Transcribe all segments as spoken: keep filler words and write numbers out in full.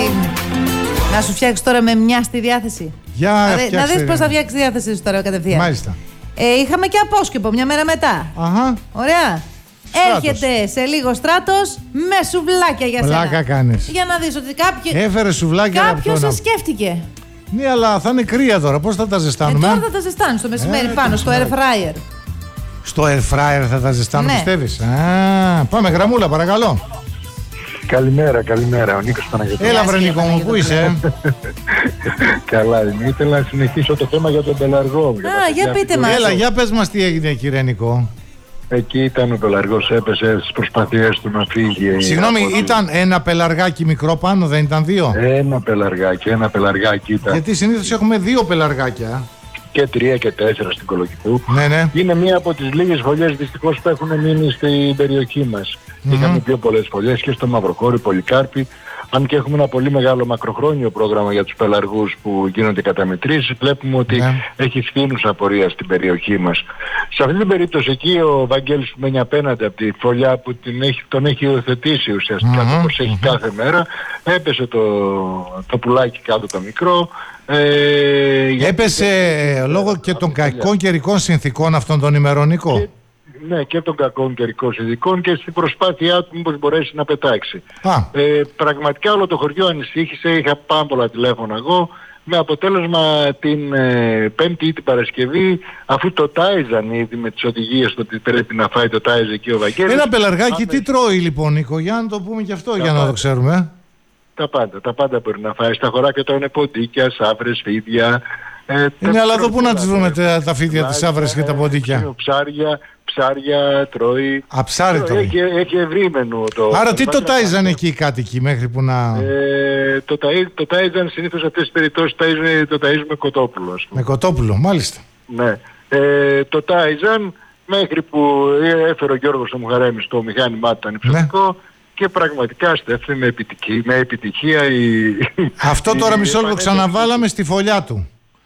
έγινε. Να σου φτιάξει τώρα με μια στη διάθεση. Για να δεις πώς θα φτιάξει τη διάθεση τώρα κατευθείαν. Μάλιστα. Ε, είχαμε και απόσκοπο μια μέρα μετά. Αχα. Ωραία. Στράτος. Έρχεται σε λίγο Στράτος με σουβλάκια για σένα. Πλάκα κάνεις. Για να δεις ότι κάποιοι... Έφερε σουβλάκια. Κάποιος να... σε σκέφτηκε. Ναι, αλλά θα είναι κρύα τώρα. Πώς θα τα ζεστάνουμε? Ε, τώρα θα τα ζεστάνεις το μεσημέρι ε, πάνω στο air fryer. Στο air fryer θα τα ζεστάνουμε, ναι. πιστεύεις? Α, πάμε γραμμούλα, παρακαλώ. Καλημέρα, καλημέρα. Ο Νίκος Παναγιώτης. Έλα, βρε Νίκο μου, πού είσαι? Καλά, ήθελα να συνεχίσω το θέμα για τον πελαργό. Α, για, για πείτε μας. Έλα, για πες μας τι έγινε, κύριε Νίκο. Εκεί ήταν ο πελαργός, έπεσε στις προσπάθειές του να φύγει. Συγγνώμη, από... ήταν ένα πελαργάκι μικρό πάνω, δεν ήταν δύο? Ένα πελαργάκι, ένα πελαργάκι ήταν. Γιατί συνήθως έχουμε δύο πελαργάκια. Και τρία και τέσσερα στην Κολοκηπού. Ναι, ναι. Είναι μία από τις λίγες φωλιές δυστυχώς που έχουν μείνει στην περιοχή μας. Mm-hmm. Είχαμε πιο πολλές φωλιές και στο Μαυροχώρι, Πολυκάρπη. Αν και έχουμε ένα πολύ μεγάλο μακροχρόνιο πρόγραμμα για τους πελαργούς που γίνονται καταμετρήσεις, βλέπουμε ότι yeah. έχει σφήνουσα πορεία στην περιοχή μας. Σε αυτή την περίπτωση εκεί ο Βαγγέλης που μένει απέναντι από τη φωλιά που την έχει, τον έχει υιοθετήσει ουσιαστικά, mm-hmm. όπως έχει mm-hmm. κάθε μέρα, έπεσε το, το πουλάκι κάτω το μικρό. Ε, έπεσε και... λόγω και των κακών καιρικών συνθήκων αυτών των ημερών, Νίκο. Και... Ναι, και των κακών καιρικών συνθηκών και στην προσπάθειά του μήπως μπορέσει να πετάξει. Ε, πραγματικά όλο το χωριό ανησύχησε, είχα πάρα πολλά τηλέφωνα εγώ, με αποτέλεσμα την ε, Πέμπτη ή την Παρασκευή, αφού το τάιζαν ήδη με τις οδηγίες ότι πρέπει να φάει το τάιζ εκεί ο Βαγγέλης. Ένα πελαργάκι τι τρώει λοιπόν, Νίκο, για να το πούμε και αυτό, για πάντα. Να το ξέρουμε. Τα πάντα, τα πάντα μπορεί να φάει. Στα χωράκια τώρα είναι ποντίκια, σαύρες, φίδια. Ε, είναι, αλλά εδώ πού να τις βρούμε τα, τα φίδια, τις σαύρες και τα ποντίκια? Ψάρια, ψάρια τρώει. Α, ψάρι τρώει. Έχει, έχει ευρύ μενού. Το, άρα τι το τάιζαν εκεί οι κάτοικοι μέχρι που να... Ε, το, το τάιζαν συνήθως σε αυτές τις περιπτώσεις τάιζουν, το ταΐζουν με κοτόπουλο. Ας πούμε. Με κοτόπουλο, μάλιστα. Ναι. Ε, το τάιζαν μέχρι που έφερε ο Γιώργος ο Μουχαρέμης το μηχάνημά του ήταν υψηλικό. Ναι. Και πραγματικά στέφθη με επιτυχία, με επιτυχία η... Αυτό τώρα η, μισό λεπτό ξαναβάλαμε στη φωλιά του.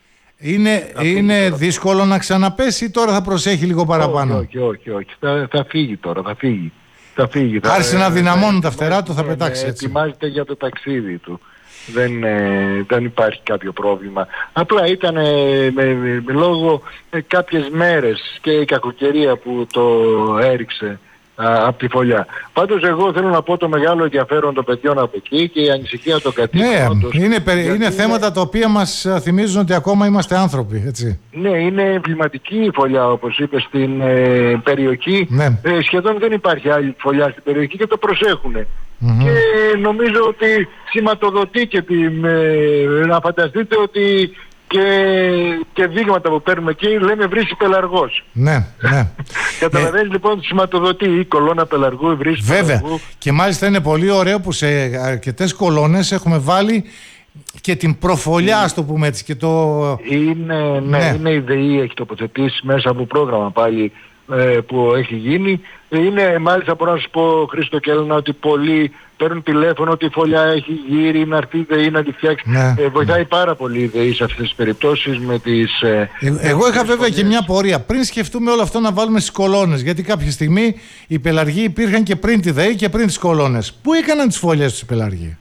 Είναι, είναι δύσκολο να ξαναπέσει ή τώρα θα προσέχει λίγο παραπάνω? Όχι, όχι, όχι. Θα, θα φύγει τώρα, θα φύγει. Θα φύγει. Άρχισε να δυναμώνουν τα φτερά του, θα ναι, πετάξει έτσι. Ετοιμάζεται για το ταξίδι του. Δεν, ε, δεν υπάρχει κάποιο πρόβλημα. Απλά ήταν ε, με, με, με λόγω ε, κάποιες μέρες και η κακοκαιρία που το έριξε από τη φωλιά. Πάντως εγώ θέλω να πω το μεγάλο ενδιαφέρον των παιδιών από εκεί και η ανησυχία των κατοίκων. Ναι, είναι, είναι, είναι θέματα τα οποία μας θυμίζουν ότι ακόμα είμαστε άνθρωποι, έτσι. Ναι, είναι εμβληματική η φωλιά όπως είπε στην ε, περιοχή. Ναι. Ε, σχεδόν δεν υπάρχει άλλη φωλιά στην περιοχή και το προσέχουν. Mm-hmm. Και νομίζω ότι σηματοδοτεί και την, ε, να φανταστείτε ότι και, και δείγματα που παίρνουμε εκεί λέμε βρύση πελαργός. Ναι, ναι. Καταλαβαίνεις ε, λοιπόν τη σηματοδοτεί η κολόνα πελαργού, η βρύση βέβαια. Πελαργού. Και μάλιστα είναι πολύ ωραίο που σε αρκετές κολόνες έχουμε βάλει και την προφολιά, ας το πούμε έτσι. Και το... είναι, ναι, ναι. είναι η ΔΕΗ, έχει τοποθετήσει μέσα από πρόγραμμα πάλι ε, που έχει γίνει. Είναι μάλιστα μπορώ να σου πω Χρήστο και Έλληνα ότι πολλοί παίρνουν τηλέφωνο ότι η φωλιά έχει γύρει, να έρθει η ΔΕΗ να τη φτιάξει. Ναι. Ε, βοηθάει πάρα πολύ η ΔΕΗ σε αυτές τις περιπτώσεις με τις... Ε, ε, εγώ είχα βέβαια και μια πορεία. Πριν σκεφτούμε όλο αυτό να βάλουμε στις κολόνες, γιατί κάποια στιγμή οι πελαργοί υπήρχαν και πριν τη ΔΕΗ και πριν τις κολόνες. Πού έκαναν τις φωλιές τους οι πελαργοί?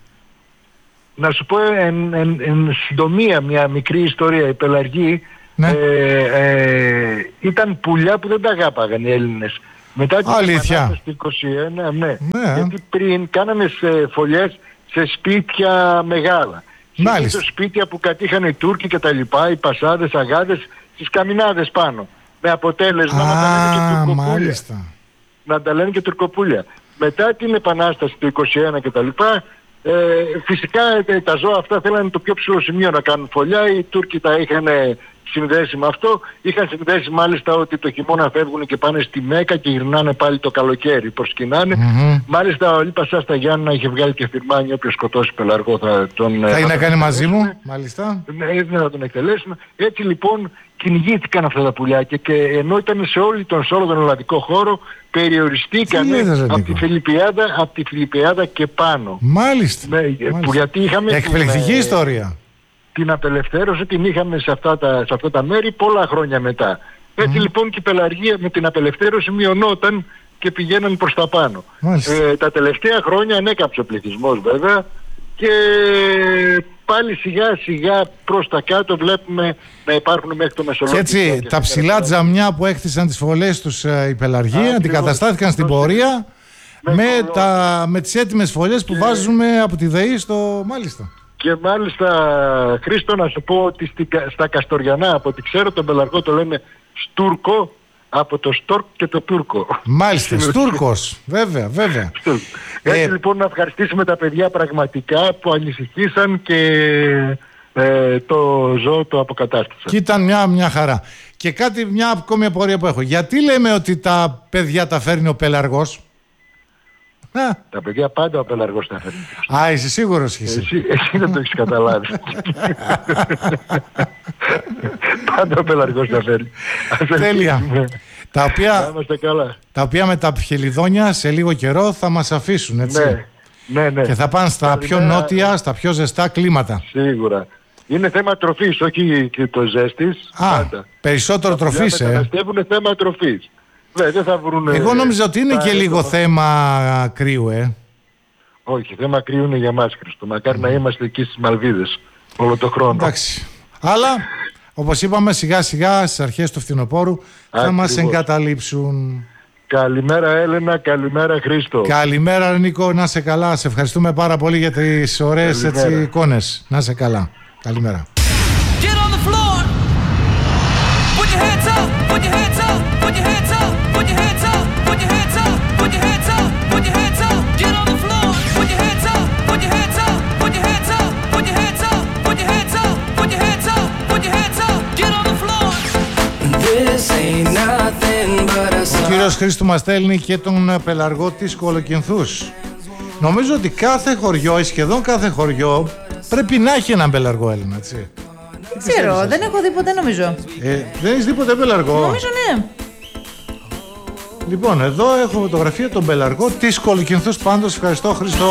Να σου πω εν, εν, εν συντομία μια μικρή ιστορία. Οι πελαργοί ναι. ε, ε, ήταν πουλιά που δεν τα αγάπαγαν οι Έλληνες. Μετά την επανάσταση του είκοσι ένα, ναι. ναι. Γιατί πριν κάναμε σε φωλιές σε σπίτια μεγάλα. Μάλιστα. Σε σπίτια που κατήχαν οι Τούρκοι και τα λοιπά, οι Πασάδες, Αγάδες, στις καμινάδες πάνω. Με αποτέλεσμα Α, να τα λένε και τουρκοπούλια. Μάλιστα. Να τα λένε και τουρκοπούλια. Μετά την επανάσταση του είκοσι ένα και τα λοιπά, ε, φυσικά ε, τα ζώα αυτά θέλανε το πιο ψηλό σημείο να κάνουν φωλιά. Οι Τούρκοι τα είχαν συνδέσει με αυτό. Είχαν συνδέσει μάλιστα ότι το χειμώνα φεύγουν και πάνε στη Μέκα και γυρνάνε πάλι το καλοκαίρι. Προσκυνάνε. Mm-hmm. Μάλιστα ο Λίπας στα Γιάννα είχε βγάλει και φιρμάνι όποιος σκοτώσει πελαργό θα τον... Θα είναι να κάνει μαζί μου, μάλιστα. Ναι, δεν θα τον εκτελέσουμε. Έτσι λοιπόν κυνηγήθηκαν αυτά τα πουλάκια και ενώ ήταν σε, όλη τον, σε όλο τον ελλαδικό χώρο περιοριστήκανε από τη Φιλιππιάδα, από τη Φιλιππιάδα και πάνω. Μάλιστα. Ναι, μάλιστα. Που γιατί είχαμε εκπληκτική την, ιστορία. Την απελευθέρωση την είχαμε σε αυτά τα, σε αυτά τα μέρη πολλά χρόνια μετά. Έτσι mm. λοιπόν και η πελαργία με την απελευθέρωση μειωνόταν και πηγαίναν προς τα πάνω. Ε, τα τελευταία χρόνια ανέκαψε ο πληθυσμός βέβαια και πάλι σιγά σιγά προς τα κάτω βλέπουμε να υπάρχουν μέχρι το Μεσολόγιο. Και έτσι τα ψηλά τζαμιά που έκτισαν τις φωλές τους ε, οι πελαργοί αντικαταστάθηκαν στην πορεία με, με, τα, με τις έτοιμες φωλές που και... βάζουμε από τη ΔΕΗ στο μάλιστα. Και μάλιστα, Χρήστο, να σου πω ότι στη, στα Καστοριανά, από ό,τι ξέρω, τον πελαργό το λένε Στούρκο, από το Στόρκ και το Τούρκο. Μάλιστα, Στούρκος, βέβαια, βέβαια. Έτσι ε... λοιπόν να ευχαριστήσουμε τα παιδιά πραγματικά που ανησυχήσαν και ε, το ζώο το αποκατάστησαν. Και ήταν μια, μια χαρά. Και κάτι, μια ακόμη απορία που έχω. Γιατί λέμε ότι τα παιδιά τα φέρνει ο πελαργός? Τα παιδιά πάντα ο πελαργός τα φέρνει. Α, είσαι σίγουρος εσύ? Εσύ, εσύ δεν το έχεις καταλάβει. Πάντα ο πελαργός τα φέρνει. Τέλεια. Τα οποία, καλά. τα οποία με τα χελιδόνια σε λίγο καιρό θα μας αφήσουν, έτσι. Ναι, ναι, ναι. Και θα πάνε στα Καλημέρα. πιο νότια, στα πιο ζεστά κλίματα. Σίγουρα. Είναι θέμα τροφής, όχι και το ζέστης. Α, πάντα. Περισσότερο τροφής, ε. Μεταναστεύουν θέμα τροφής. Ναι, δεν θα βρουν... Εγώ νόμιζα ότι είναι και λίγο το... θέμα κρύου, ε. Όχι, θέμα κρύου είναι για μας, Χριστό. Μακάρι mm. να είμαστε εκεί στις Μαλδίδες όλο το χρόνο. Εντάξει. Αλλά, όπως είπαμε, σιγά σιγά στις αρχές του φθινοπόρου θα Ακριβώς. μας εγκαταλείψουν. Καλημέρα Έλενα, καλημέρα Χρήστο. Καλημέρα Νίκο, να σε καλά. Σε ευχαριστούμε πάρα πολύ για τις ωραίες έτσι, εικόνες. Να σε καλά. Καλημέρα. Ο κύριος Χρήστου μας στέλνει και τον πελαργό της Κολοκυνθούς. Νομίζω ότι κάθε χωριό ή σχεδόν κάθε χωριό πρέπει να έχει έναν πελαργό, Έλληνα, έτσι. Δεν ξέρω, δεν έχω δει ποτέ νομίζω. Ε, δεν έχεις δει ποτέ πελαργό? Νομίζω ναι. Λοιπόν, εδώ έχω φωτογραφία τον πελαργό της Κολοκυνθούς. Πάντως, ευχαριστώ Χριστό.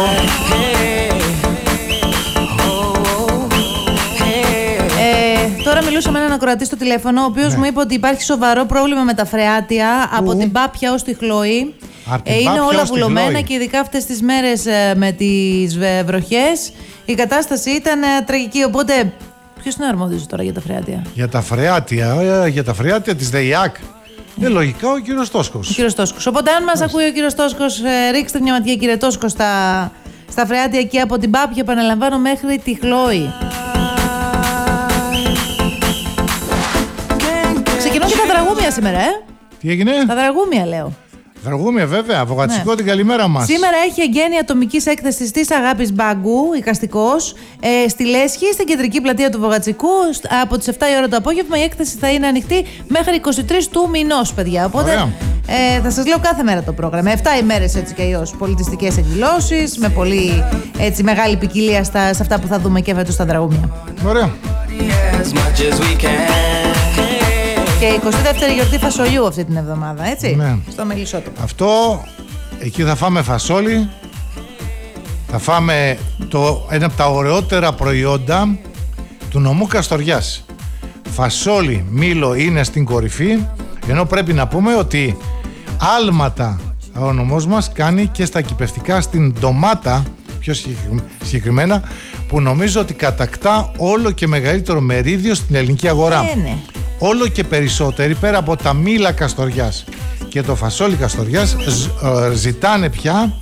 Ε, τώρα μιλούσα με έναν ακροατή στο τηλέφωνο, ο οποίος ναι. μου είπε ότι υπάρχει σοβαρό πρόβλημα με τα φρεάτια Ου. από την Πάπια ως τη Χλωή. Ε, είναι όλα βουλωμένα και ειδικά αυτές τις μέρες ε, με τις ε, βροχές η κατάσταση ήταν ε, τραγική. Οπότε, ποιος είναι αρμόδιος τώρα για τα φρεάτια? Για τα φρεάτια, ε, για τα φρεάτια της ΔΕΙΑΚ. Είναι λογικά ο κύριος Τόσκος. Ο κύριος Τόσκος. Οπότε, αν μας ακούει ο κύριος Τόσκος, ε, ρίξτε μια ματιά, κύριε Τόσκο, στα, στα φρεάτια εκεί από την Πάπια, επαναλαμβάνω, μέχρι τη Χλώη. Ξεκινούν και τα δραγούμια σήμερα, ε. Τι έγινε? Τα δραγούμια, λέω. Δραγούμια, βέβαια. Βογατσικό, ναι. Την καλημέρα μας. Σήμερα έχει εγγένεια ατομικής έκθεσης της Αγάπης Μπάγκου, εικαστικός, ε, στη Λέσχη, στην κεντρική πλατεία του Βογατσικού. Από τις εφτά η ώρα το απόγευμα η έκθεση θα είναι ανοιχτή μέχρι είκοσι τρεις του μηνός, παιδιά. Οπότε ε, θα σας λέω κάθε μέρα το πρόγραμμα. εφτά ημέρες έτσι και αλλιώς πολιτιστικές εκδηλώσεις, με πολύ έτσι, μεγάλη ποικιλία στα, σε αυτά που θα δούμε και φέτος στα δραγούμια. Ωραία. Και εικοστή δεύτερη γιορτή φασολιού αυτή την εβδομάδα, έτσι, ναι. Στο Μελισσότοπο. Αυτό, εκεί θα φάμε φασόλι, θα φάμε το, ένα από τα ωραιότερα προϊόντα του νομού Καστοριάς. Φασόλι, μήλο είναι στην κορυφή, ενώ πρέπει να πούμε ότι άλματα ο νομός μας κάνει και στα κυπευτικά στην ντομάτα, πιο συγκεκριμένα, που νομίζω ότι κατακτά όλο και μεγαλύτερο μερίδιο στην ελληνική αγορά. Ε, ναι. Όλο και περισσότεροι, πέρα από τα μήλα Καστοριάς και το φασόλι Καστοριάς, ζητάνε πια